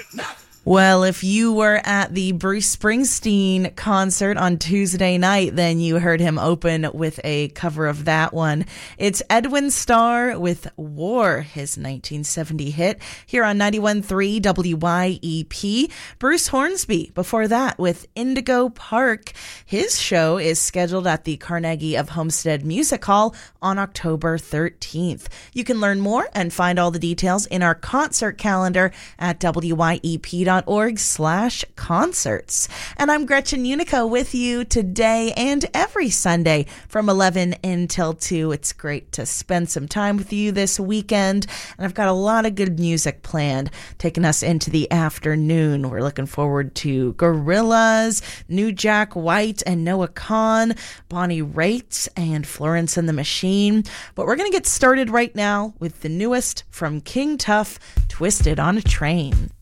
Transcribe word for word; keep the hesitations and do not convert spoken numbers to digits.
Well, if you were at the Bruce Springsteen concert on Tuesday night, then you heard him open with a cover of that one. It's Edwin Starr with War, his nineteen seventy hit, here on ninety-one point three W Y E P. Bruce Hornsby, before that, with Indigo Park. His show is scheduled at the Carnegie of Homestead Music Hall on October thirteenth. You can learn more and find all the details in our concert calendar at W Y E P dot org slash concerts. And I'm Gretchen Unico with you today and every Sunday from eleven until two. It's great to spend some time with you this weekend, and I've got a lot of good music planned taking us into the afternoon. We're looking forward to Gorillaz, New Jack White and Noah Kahan, Bonnie Raitt and Florence and the Machine. But we're going to get started right now with the newest from King Tuff, Twisted on a Train.